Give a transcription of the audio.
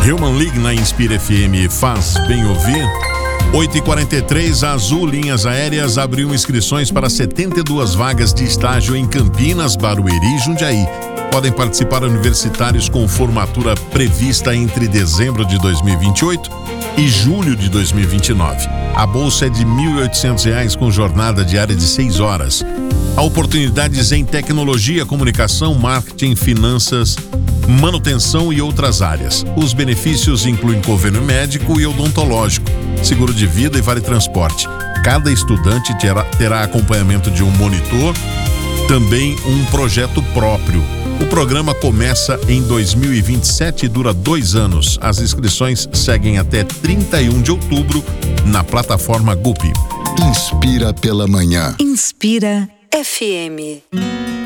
Human League na Inspira FM faz bem ouvir. 8h43, a Azul Linhas Aéreas abriu inscrições para 72 vagas de estágio em Campinas, Barueri e Jundiaí. Podem participar universitários com formatura prevista entre dezembro de 2028 e julho de 2029. A bolsa é de R$ 1.800 com jornada diária de 6 horas. Há oportunidades em tecnologia, comunicação, marketing, finanças, manutenção e outras áreas. Os benefícios incluem convênio médico e odontológico, seguro de vida e vale transporte. Cada estudante terá acompanhamento de um monitor, também um projeto próprio. O programa começa em 2027 e dura 2 anos. As inscrições seguem até 31 de outubro na plataforma GUP. Inspira pela manhã. Inspira FM.